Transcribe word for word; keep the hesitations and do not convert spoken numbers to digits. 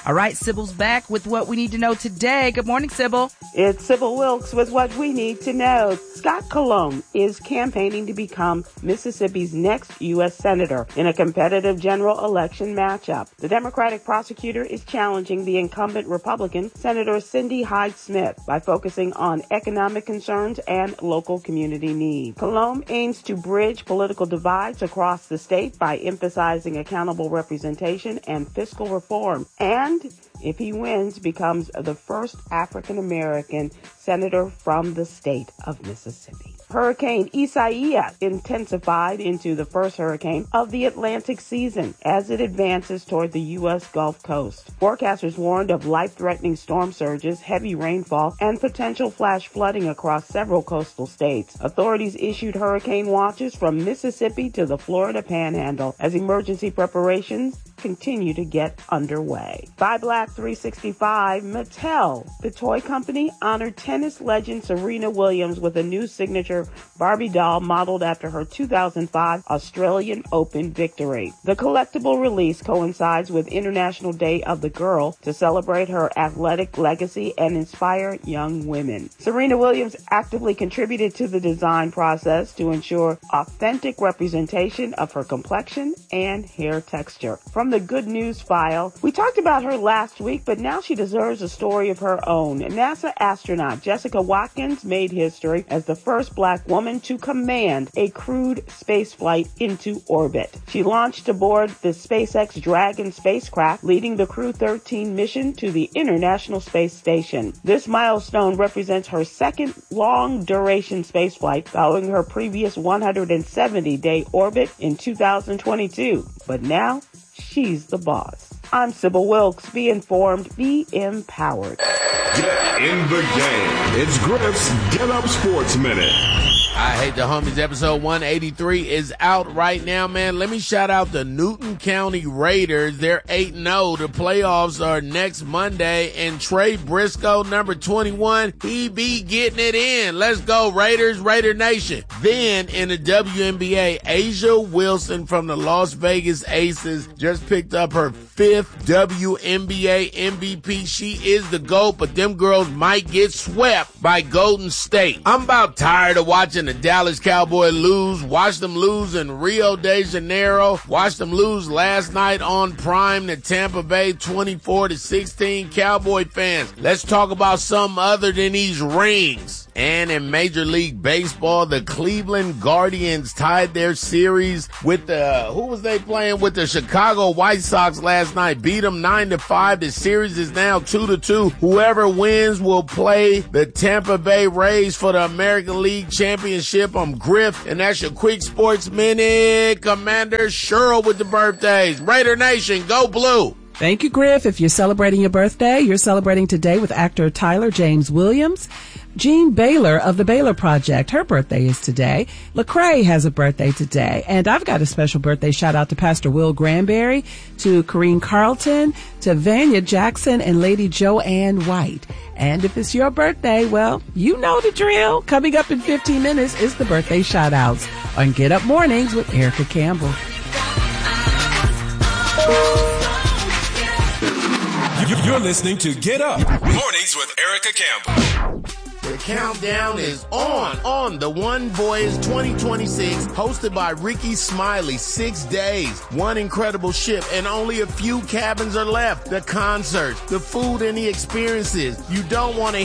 All right, Sybil's back with what we need to know today. Good morning, Sybil. It's Sybil Wilkes with what we need to know. Scott Colomb is campaigning to become Mississippi's next U S Senator in a competitive general election matchup. The Democratic prosecutor is challenging the incumbent Republican, Senator Cindy Hyde-Smith, by focusing on economic concerns and local community needs. Colomb aims to bridge political divides across the state by emphasizing accountable representation and fiscal reform, and if he wins, becomes the first African-American senator from the state of Mississippi. Hurricane Isaias intensified into the first hurricane of the Atlantic season as it advances toward the U S Gulf Coast. Forecasters warned of life-threatening storm surges, heavy rainfall, and potential flash flooding across several coastal states. Authorities issued hurricane watches from Mississippi to the Florida Panhandle as emergency preparations continue to get underway. By Black three sixty-five, Mattel, the toy company, honored tennis legend Serena Williams with a new signature Barbie doll modeled after her two thousand five Australian Open victory. The collectible release coincides with International Day of the Girl to celebrate her athletic legacy and inspire young women. Serena Williams actively contributed to the design process to ensure authentic representation of her complexion and hair texture. From the Good News File, we talked about her last week, but now she deserves a story of her own. NASA astronaut Jessica Watkins made history as the first black woman to command a crewed spaceflight into orbit. She launched aboard the SpaceX Dragon spacecraft, leading the Crew thirteen mission to the International Space Station. This milestone represents her second long-duration spaceflight following her previous one hundred seventy day orbit in two thousand twenty-two. But now, she's the boss. I'm Sybil Wilkes. Be informed, be empowered. Get in the game. It's Griff's Get Up Sports Minute. I Hate the Homies episode one eighty-three is out right now, man. Let me shout out the Newton County Raiders. They're eight and oh. The playoffs are next Monday, and Trey Briscoe, number twenty-one, he be getting it in. Let's go, Raiders, Raider Nation. Then in the W N B A, Asia Wilson from the Las Vegas Aces just picked up her fifth W N B A M V P. She is the GOAT, but them girls might get swept by Golden State. I'm about tired of watching the Dallas Cowboys lose. Watch them lose in Rio de Janeiro. Watch them lose last night on Prime to Tampa Bay twenty-four to sixteen. Cowboy fans, let's talk about something other than these rings. And in Major League Baseball, the Cleveland Guardians tied their series with the, who was they playing with? The Chicago White Sox last night. Beat them nine to five. The series is now two to two. Whoever wins will play the Tampa Bay Rays for the American League Championship. I'm Griff, and that's your Quick Sports Minute. Commander Cheryl with the birthdays. Raider Nation, go blue. Thank you, Griff. If you're celebrating your birthday, you're celebrating today with actor Tyler James Williams. Jean Baylor of the Baylor Project, her birthday is today. Lecrae has a birthday today. And I've got a special birthday shout out to Pastor Will Granberry, to Corrine Carlton, to Vanya Jackson, and Lady Joanne White. And if it's your birthday, well, you know the drill. Coming up in fifteen minutes is the birthday shout outs on Get Up Mornings with Erica Campbell. You're listening to Get Up Mornings with Erica Campbell. The countdown is on, on the One Voyage twenty twenty-six, hosted by Ricky Smiley. Six days, one incredible ship, and only a few cabins are left. The concerts, the food, and the experiences. You don't want to